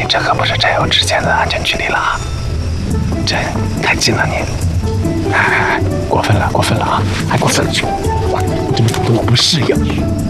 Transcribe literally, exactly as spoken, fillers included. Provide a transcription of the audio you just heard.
这可不是战友之间的安全距离了啊！这太近了你！哎哎哎，过分了，过分了啊！还过分了！我这么主动我不适应。